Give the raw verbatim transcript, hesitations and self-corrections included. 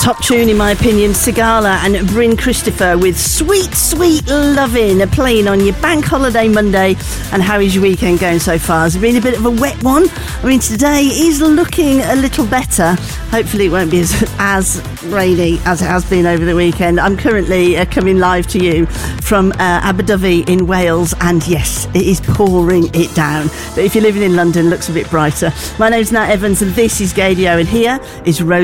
top tune, in my opinion. Sigala and Bryn Christopher with Sweet, Sweet Lovin', playing on your bank holiday Monday. And how is your weekend going so far? Has it been a bit of a wet one? I mean, today is looking a little better. Hopefully it won't be as, as rainy as it has been over the weekend. I'm currently uh, coming live to you from uh, Abu Dhabi in Wales, and yes, it is pouring it down. But if you're living in London, it looks a bit brighter. My name's Nat Evans, and this is Gaydio, and here is Rose.